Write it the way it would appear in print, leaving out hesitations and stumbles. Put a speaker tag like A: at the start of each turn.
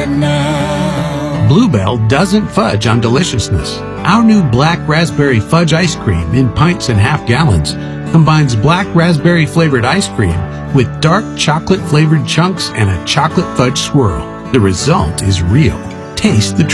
A: now.
B: Bluebell doesn't fudge on deliciousness. Our new black raspberry fudge ice cream in pints and half gallons combines black raspberry flavored ice cream with dark chocolate flavored chunks and a chocolate fudge swirl. The result is real. Taste the